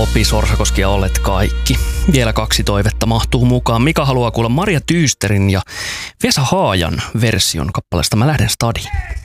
Opi Sorsakoski ja Olet kaikki. Vielä 2 toivetta mahtuu mukaan. Mika haluaa kuulla Maria Tyysterin ja Vesa Haajan version kappaleesta Mä lähden stadiin.